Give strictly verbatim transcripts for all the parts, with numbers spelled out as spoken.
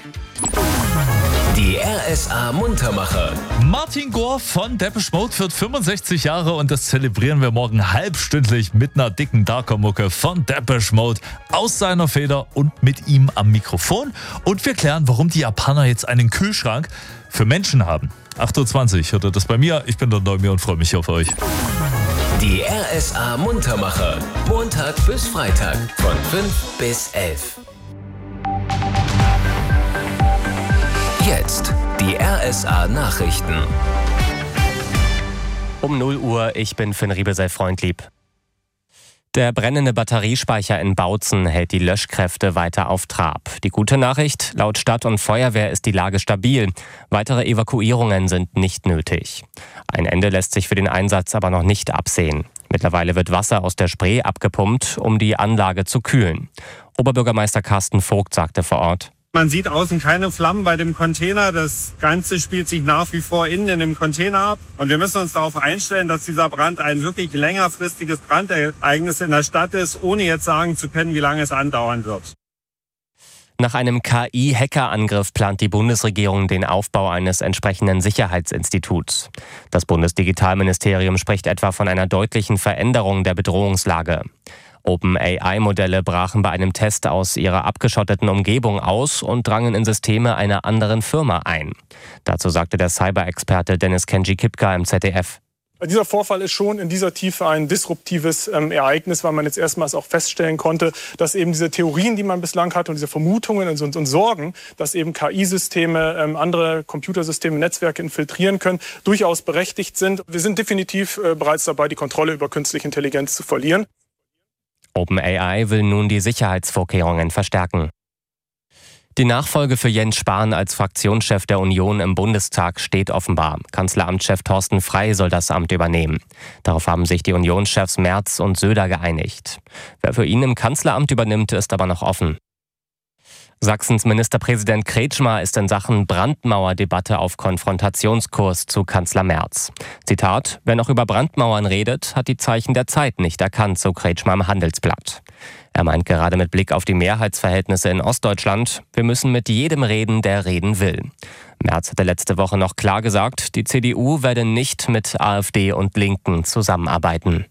Die R S A Muntermacher. Martin Gore von Depeche Mode wird fünfundsechzig Jahre und das zelebrieren wir morgen halbstündlich mit einer dicken Darker-Mucke von Depeche Mode aus seiner Feder und mit ihm am Mikrofon. Und wir klären, warum die Japaner jetzt einen Kühlschrank für Menschen haben. acht Uhr zwanzig hört ihr das bei mir. Ich bin der Neumir und freue mich auf euch. Die R S A Muntermacher. Montag bis Freitag von fünf bis elf. Jetzt die R S A Nachrichten. Um null Uhr, ich bin Finn Riebesell-Freundlieb. Der brennende Batteriespeicher in Bautzen hält die Löschkräfte weiter auf Trab. Die gute Nachricht, laut Stadt und Feuerwehr ist die Lage stabil. Weitere Evakuierungen sind nicht nötig. Ein Ende lässt sich für den Einsatz aber noch nicht absehen. Mittlerweile wird Wasser aus der Spree abgepumpt, um die Anlage zu kühlen. Oberbürgermeister Carsten Vogt sagte vor Ort: Man sieht außen keine Flammen bei dem Container. Das Ganze spielt sich nach wie vor innen in dem Container ab. Und wir müssen uns darauf einstellen, dass dieser Brand ein wirklich längerfristiges Brandereignis in der Stadt ist, ohne jetzt sagen zu können, wie lange es andauern wird. Nach einem K I-Hackerangriff plant die Bundesregierung den Aufbau eines entsprechenden Sicherheitsinstituts. Das Bundesdigitalministerium spricht etwa von einer deutlichen Veränderung der Bedrohungslage. OpenAI-Modelle brachen bei einem Test aus ihrer abgeschotteten Umgebung aus und drangen in Systeme einer anderen Firma ein. Dazu sagte der Cyber-Experte Dennis Kenji-Kipka im Z D F. Dieser Vorfall ist schon in dieser Tiefe ein disruptives ähm, Ereignis, weil man jetzt erstmals auch feststellen konnte, dass eben diese Theorien, die man bislang hatte und diese Vermutungen und, und, und Sorgen, dass eben K I-Systeme, ähm, andere Computersysteme, Netzwerke infiltrieren können, durchaus berechtigt sind. Wir sind definitiv äh, bereits dabei, die Kontrolle über künstliche Intelligenz zu verlieren. OpenAI will nun die Sicherheitsvorkehrungen verstärken. Die Nachfolge für Jens Spahn als Fraktionschef der Union im Bundestag steht offenbar. Kanzleramtschef Thorsten Frey soll das Amt übernehmen. Darauf haben sich die Unionschefs Merz und Söder geeinigt. Wer für ihn im Kanzleramt übernimmt, ist aber noch offen. Sachsens Ministerpräsident Kretschmer ist in Sachen Brandmauerdebatte auf Konfrontationskurs zu Kanzler Merz. Zitat: Wer noch über Brandmauern redet, hat die Zeichen der Zeit nicht erkannt, so Kretschmer im Handelsblatt. Er meint gerade mit Blick auf die Mehrheitsverhältnisse in Ostdeutschland: Wir müssen mit jedem reden, der reden will. Merz hatte letzte Woche noch klar gesagt, die C D U werde nicht mit AfD und Linken zusammenarbeiten.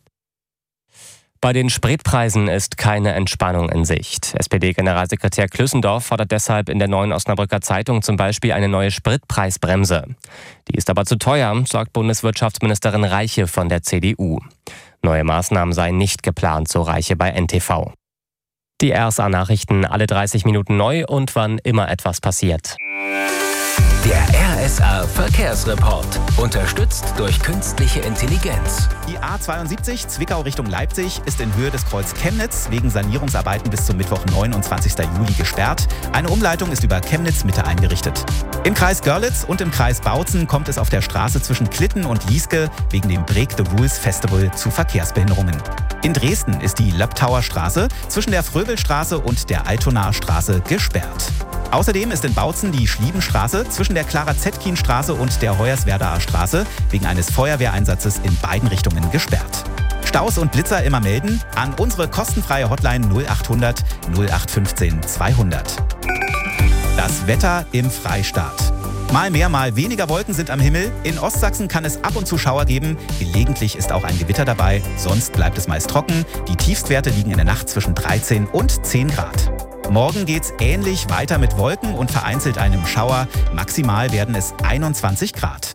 Bei den Spritpreisen ist keine Entspannung in Sicht. S P D-Generalsekretär Klüssendorf fordert deshalb in der Neuen Osnabrücker Zeitung zum Beispiel eine neue Spritpreisbremse. Die ist aber zu teuer, sagt Bundeswirtschaftsministerin Reiche von der C D U. Neue Maßnahmen seien nicht geplant, so Reiche bei N T V. Die R S A-Nachrichten alle dreißig Minuten neu und wann immer etwas passiert. Der R S A Verkehrsreport. Unterstützt durch künstliche Intelligenz. Die A zweiundsiebzig Zwickau Richtung Leipzig ist in Höhe des Kreuz Chemnitz wegen Sanierungsarbeiten bis zum Mittwoch, neunundzwanzigsten Juli gesperrt. Eine Umleitung ist über Chemnitz Mitte eingerichtet. Im Kreis Görlitz und im Kreis Bautzen kommt es auf der Straße zwischen Klitten und Lieske wegen dem Break the Rules Festival zu Verkehrsbehinderungen. In Dresden ist die Löbtauer Straße zwischen der Fröbelstraße und der Altonaer Straße gesperrt. Außerdem ist in Bautzen die Schliebenstraße zwischen der Clara-Zetkin-Straße und der Hoyerswerdaer Straße wegen eines Feuerwehreinsatzes in beiden Richtungen gesperrt. Staus und Blitzer immer melden an unsere kostenfreie Hotline null achthundert null acht fünfzehn zweihundert. Das Wetter im Freistaat. Mal mehr, mal weniger Wolken sind am Himmel. In Ostsachsen kann es ab und zu Schauer geben. Gelegentlich ist auch ein Gewitter dabei. Sonst bleibt es meist trocken. Die Tiefstwerte liegen in der Nacht zwischen dreizehn und zehn Grad. Morgen geht's ähnlich weiter mit Wolken und vereinzelt einem Schauer. Maximal werden es einundzwanzig Grad.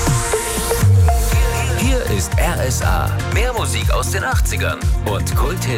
Hier ist R S A. Mehr Musik aus den achtzigern und Kult